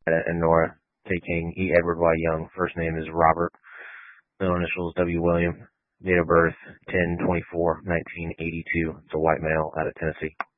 and Nora K. King, E. Edward Y. Young. First name is Robert. Middle initials W. William. Date of birth 10/24/1982. It's a white male out of Tennessee.